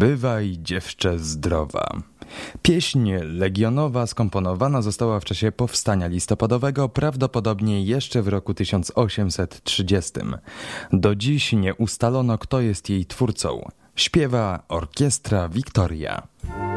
Bywaj, dziewczę zdrowa. Pieśń legionowa skomponowana została w czasie powstania listopadowego, prawdopodobnie jeszcze w roku 1830. Do dziś nie ustalono, kto jest jej twórcą. Śpiewa orkiestra Victoria.